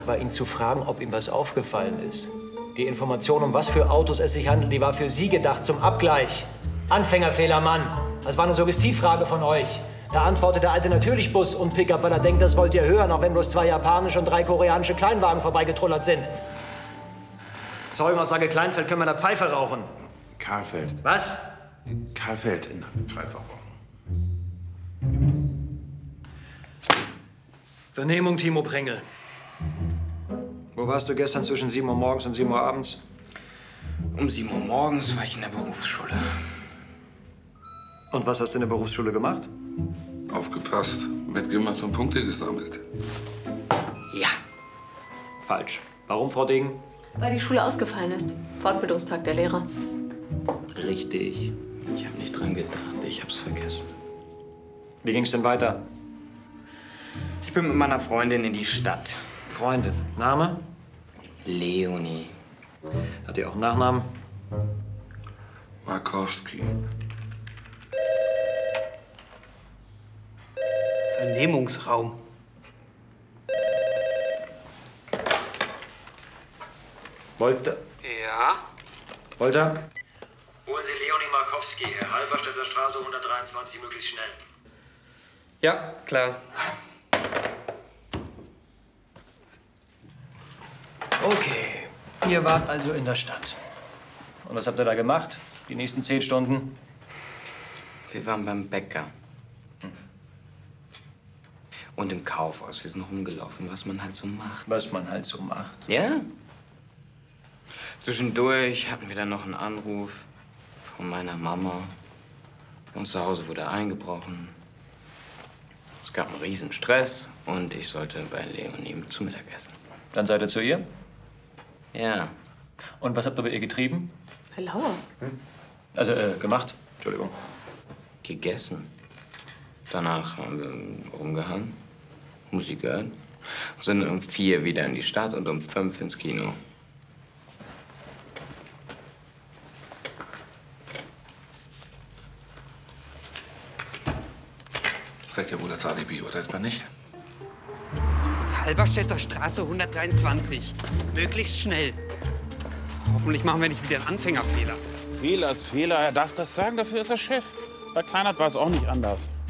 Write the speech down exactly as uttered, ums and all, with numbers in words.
war ihn zu fragen, ob ihm was aufgefallen ist. Die Information, um was für Autos es sich handelt, die war für Sie gedacht, zum Abgleich. Anfängerfehler, Mann. Das war eine Suggestivfrage von euch. Da antwortet der Alte natürlich Bus und Pickup, weil er denkt, das wollt ihr hören, auch wenn bloß zwei japanische und drei koreanische Kleinwagen vorbeigetrullert sind. Zeugenaussage Kleinfeld können wir in der Pfeife rauchen. Karlfeld. Was? Karlfeld in der Pfeife rauchen. Vernehmung Timo Prengel. Wo warst du gestern zwischen sieben Uhr morgens und sieben Uhr abends? Um sieben Uhr morgens war ich in der Berufsschule. Und was hast du in der Berufsschule gemacht? Aufgepasst, mitgemacht und Punkte gesammelt. Ja. Falsch. Warum, Frau Degen? Weil die Schule ausgefallen ist. Fortbildungstag der Lehrer. Richtig. Ich habe nicht dran gedacht, ich hab's vergessen. Wie ging's denn weiter? Ich bin mit meiner Freundin in die Stadt. Freundin. Name? Leonie. Hat die auch einen Nachnamen? Markowski. Vernehmungsraum. Wolter? Ja? Wolter? Holen Sie Leonie Markowski her. Halberstädter Straße hundertdreiundzwanzig, möglichst schnell. Ja, klar. Okay. Ihr wart also in der Stadt. Und was habt ihr da gemacht? Die nächsten zehn Stunden? Wir waren beim Bäcker. Und im Kaufhaus. Wir sind rumgelaufen, was man halt so macht. Was man halt so macht. Ja. Zwischendurch hatten wir dann noch einen Anruf von meiner Mama. Und zu Hause wurde eingebrochen. Es gab einen riesen Stress und ich sollte bei Leonie zu Mittag essen. Dann seid ihr zu ihr? Ja. Und was habt ihr bei ihr getrieben? Herr Lauer. Hm? Also, äh, gemacht. Entschuldigung. Gegessen. Danach haben wir rumgehangen, Musik gehört. Sind um vier wieder in die Stadt und um fünf ins Kino. Das reicht ja wohl als Alibi, oder etwa nicht? Halberstädter Straße hundertdreiundzwanzig. Möglichst schnell. Hoffentlich machen wir nicht wieder einen Anfängerfehler. Fehler ist Fehler. Er darf das sagen, dafür ist er Chef. Bei Kleinert war es auch nicht anders.